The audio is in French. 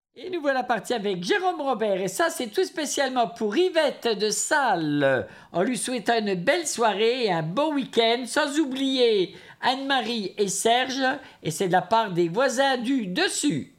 Et nous voilà partis avec Jérôme Robert. Et ça, c'est tout spécialement pour Yvette de Salles. On lui souhaite une belle soirée et un beau week-end, sans oublier Anne-Marie et Serge. Et c'est de la part des voisins du dessus.